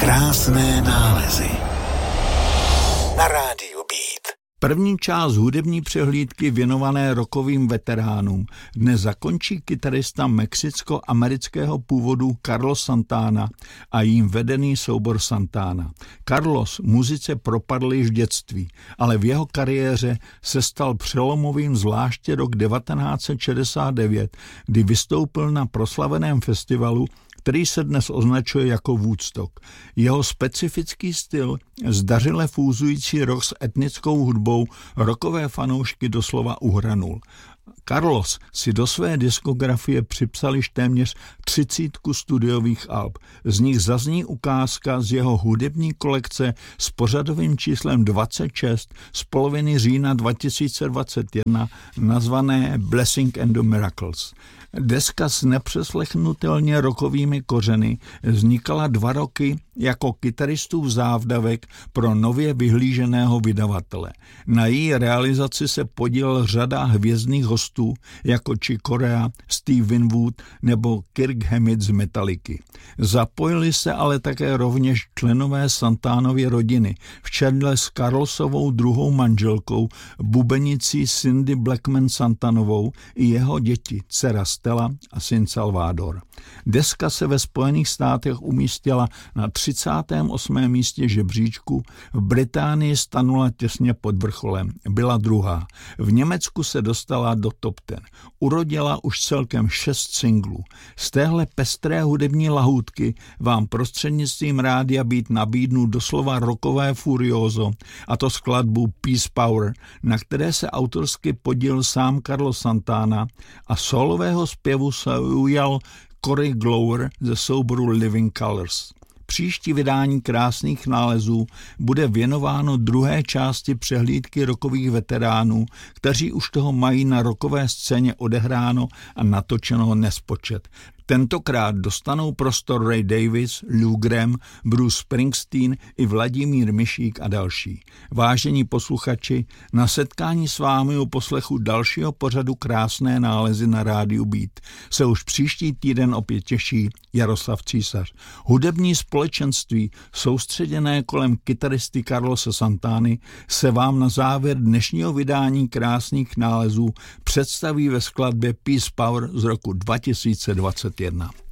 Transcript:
Krásné nálezy na rádiu Beat. První část hudební přehlídky věnované rockovým veteránům dnes zakončí kytarista mexicko-amerického původu Carlos Santana a jím vedený soubor Santana. Carlos muzice propadl již v dětství, ale v jeho kariéře se stal přelomovým zvláště rok 1969, kdy vystoupil na proslaveném festivalu, který se dnes označuje jako Woodstock. Jeho specifický styl, zdařile fúzující rock s etnickou hudbou, rockové fanoušky doslova uhranul. Carlos si do své diskografie připsal již téměř 30 studiových alb. Z nich zazní ukázka z jeho hudební kolekce s pořadovým číslem 26 z poloviny října 2021 nazvané Blessing and the Miracles. Deska s nepřeslechnutelně rockovými kořeny vznikala 2 roky jako kytaristův závdavek pro nově vyhlíženého vydavatele. Na její realizaci se podílel řada hvězdných hostů jako Chick Corea, Steve Winwood nebo Kirk Hammett z Metalliky. Zapojili se ale také rovněž členové Santanovy rodiny, v čele s Carlosovou druhou manželkou, bubenicí Cindy Blackman Santanovou i jeho děti, dcera Stella a syn Salvador. Deska se ve Spojených státech umístila na 38. místě žebříčku, v Británii stanula těsně pod vrcholem, byla druhá. V Německu se dostala do top 10. Urodila už celkem 6 singlů. Z téhle pestré hudební lahůdky vám prostřednictvím rádia Beat nabídnu doslova rockové furiózo, a to skladbu Peace Power, na které se autorsky podílel sám Carlos Santana, a solového zpěvu se ujal Corey Glover ze souboru Living Colours. Příští vydání Krásných nálezů bude věnováno druhé části přehlídky rockových veteránů, kteří už toho mají na rockové scéně odehráno a natočeno nespočet. Tentokrát dostanou prostor Ray Davies, Lou Gramm, Bruce Springsteen i Vladimír Mišík a další. Vážení posluchači, na setkání s vámi u poslechu dalšího pořadu Krásné nálezy na rádiu Beat se už příští týden opět těší Jaroslav Císař. Hudební společenství soustředěné kolem kytaristy Carlose Santany se vám na závěr dnešního vydání Krásných nálezů představí ve skladbě Peace Power z roku 2021.